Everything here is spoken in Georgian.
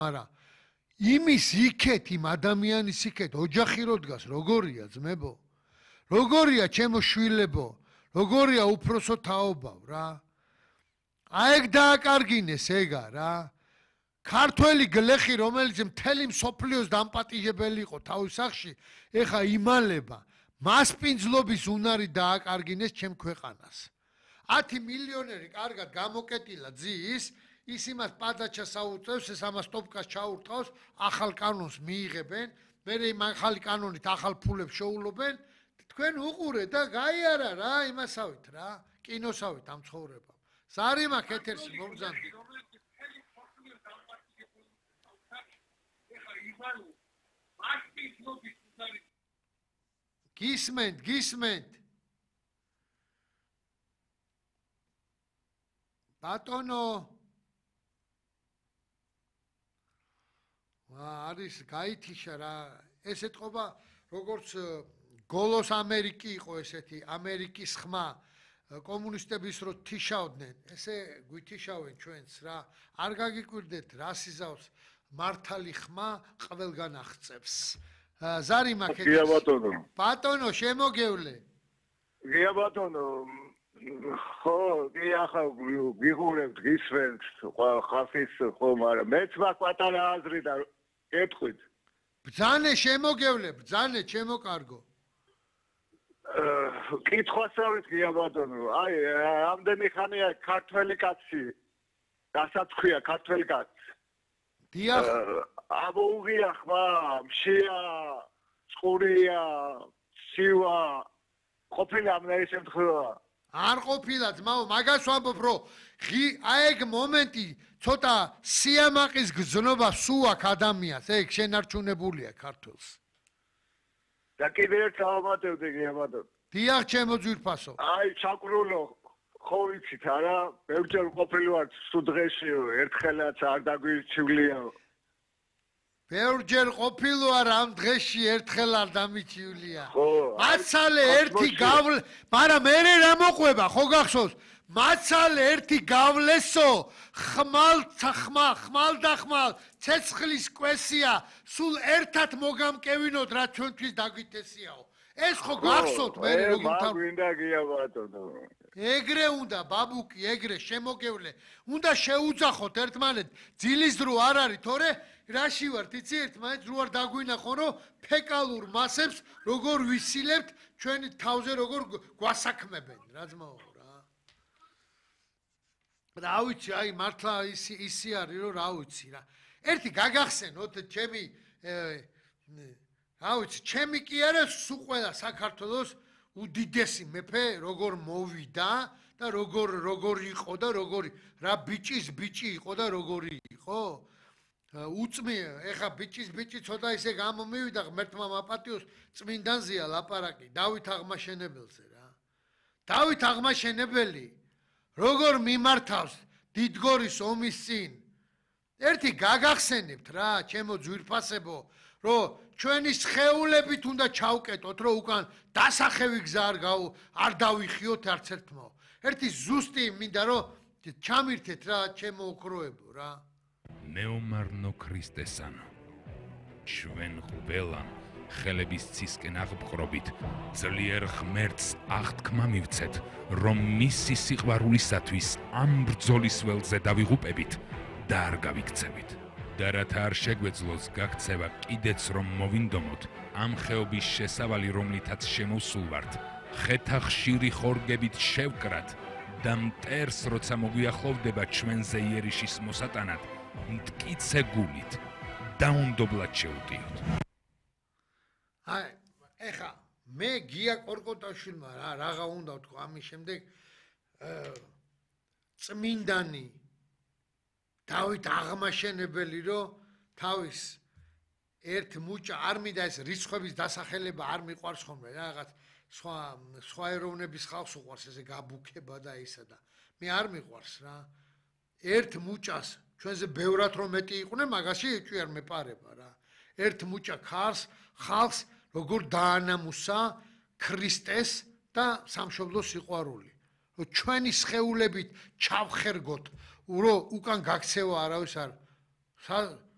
მაგრამ იმის იქეთ იმ ადამიანის იქეთ ოჯახი რო დგას როგორია ძმებო როგორია ჩემო შვილებო როგორია უფროსო თაობავ რა აი ეგ დააკარგინეს ეგა რა ქართველი გლეხი რომელიც მთელი მსოფლიოს დამპატიჟებელი იყო თავის სახში ეხა იმალება მასპინძლობის უნარი დააკარგინეს ჩემ ქვეყანას 10 მილიონერი კარგად გამოკეტილა ძის ის იმას პადაჩას აუწევს ეს ამას ტოპკას ჩაურტყავს ახალ კანონს მიიღებენ მე იმ ახალი კანონით ახალ ფულებს შეულობენ თქვენ უყურეთ და გაიარა რა იმასავით რა კინოსავით ამ ცხოვრებამ ზარიმაქ ეთერში მომბრძანდი გისმენთ ბატონო არის გაითიშა რა ეს ეთყობა როგორც გოლოს ამერიკი იყო ესეთი ამერიკის ხმა კომუნისტების რო თიშავდნენ ესე გვითიშავენ ჩვენს რა არ გაგიკვირდეთ რასიზავს მართალი ხმა ყველგან აღწევს ზარიმაქ გია ბატონო ბატონო შემოგევლე გია ბატონო ხო გიახა გიგურებთ გისვენთ ხალხის ხო მაგრამ მეც მაგ პატარა აზრი და გეტყვით ბძანე შემოგევლე ბძანე ჩემო კარგო კითხვასავით გია ბატონო აი ამდენი ხანია ქართველი კაცი რასაც ქვია ქართველი კაცი დიახ აბოუღია ხმა მშია წყურია სივა ყოფილა ამ შემთხვევა არ ყოფილა ძმაო მაგას ვამბობ რომ აი ეგ მომენტი ცოტა სიამაყის გზნობა სულ აქ ადამიანს ეგ შენარჩუნებულია ქართულს და კიდევ ერთ ავამატებდი გია ბატონო დიახ ჩემო ძვირფასო აი ჩაკრულო ხო ვიცით არა ბევრჯერ ყოფილი ვარ სულ დღეში ერთხელაც არ დაგვირჩივლია ბევრჯერ ყოფილი ვარ ამ დღეში ერთხელ არ დამიჩივლია ხო მაცალე ერთი გავლ მაგრამ მე რა მოყვება ხო გახსოვს მაცალე ერთი გავლესო ხმალ და ხმალ ცეცხლის კვესია სულ ერთად მოგამკევინოთ რა ჩვენთვის დაგვიტესიაო ეს ხო გახსოვთ მე როგორ გვინდა გია ბატონო ეგრე უნდა ბაბუკი ეგრე შემოგევლე უნდა შეუძახოთ ერთმანეთ ძილის დრო არ არის თორე რაში ვართ იცი ერთმანეთს რო არ დაგვინახო რომ ფეკალურ მასებს როგორ ვისილებთ ჩვენი თავზე როგორ გვასაქმებენ რა ძმაო რა ვიცი აი მართლა ისი არის რომ რა ვიცი რა ერთი გაგახსენოთ ჩემი რა ვიცი ჩემი კი არა სულ ყველა საქართველოს უდიდესი მეფე როგორ მოვიდა და როგორ იყო და როგორი რა ბიჭის ბიჭი იყო და როგორი იყო უწმია ეხა ბიჭი ცოტა ისე გამომივიდა ღმერთმა მაპატიოს წმინდანზეა ლაპარაკი დავით აღმაშენებელზე რა დავით აღმაშენებელი როგორ მიმართავს დიდგორის ომის წინ ერთი გაგახსენებთ რა ჩემო ძვირფასებო რომ ჩვენი სხეულებით უნდა ჩავკეტოთ რომ უკან დასახევი გზა არ დავიხიოთ არც ერთმო ერთი ზუსტი მინდა რომ ჩამირთეთ რა ჩემო ოქროებო რა მეომარნო ქრისტესანო ჩვენ ღბელან ხელების ცისკენ აღბყრობით ძლიერ ღმერთს აღთქმა მივცეთ რომ მისი სიყვარულისათვის ამ ბრძოლის ველზე დავიღუპებით და არ გავიქცევით და რათა არ შეგვეძლოს გაქცევა კიდეც რომ მოვინდომოთ ამ ხეობის შესავალი რომლითაც შემოსულ ვართ ხეთა ხშირი ხორგებით შევკრათ და მტერს როცა მოგვიახლოვდება ჩვენზე იერიშის მოსატანად მტკიცე გულით დაუნდობლად შევუტიოთ აი ეხა მე გია კორკოტაშვილმა რაღა უნდა ვთქვა ამის შემდეგ წმინდანი დავით აღმაშენებელი რომ თავის ერთ მუჭა არ მინდა ეს რიცხვების დასახელება არ მიყვარს ხოლმე რაღაც სხვა ეროვნების ხალხს უყვარს ესე გაბუქება და ისა და მე არ მიყვარს რა ერთ მუჭას ჩვენზე ბევრად რომ მეტი იყვნენ მაგაში ეჭვი არ მეპარება რა ერთ მუჭა ხალხს როგორ დაანამუსა ქრისტეს და სამშობლოს სიყვარული რომ ჩვენი სხეულებით ჩავხერგოთ რომ უკან გაქცევა არავის არ